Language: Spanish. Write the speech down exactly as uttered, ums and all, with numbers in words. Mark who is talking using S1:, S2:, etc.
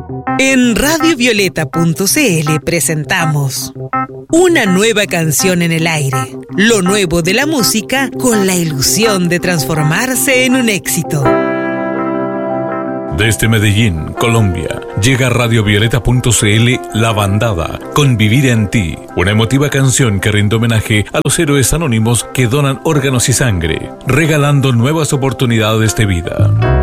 S1: En radio violeta punto c l presentamos una nueva canción en el aire, lo nuevo de la música con la ilusión de transformarse en un éxito.
S2: Desde Medellín, Colombia, llega a radio violeta punto c l La Bandada, con Vivir en Ti, una emotiva canción que rinde homenaje a los héroes anónimos que donan órganos y sangre, regalando nuevas oportunidades de vida.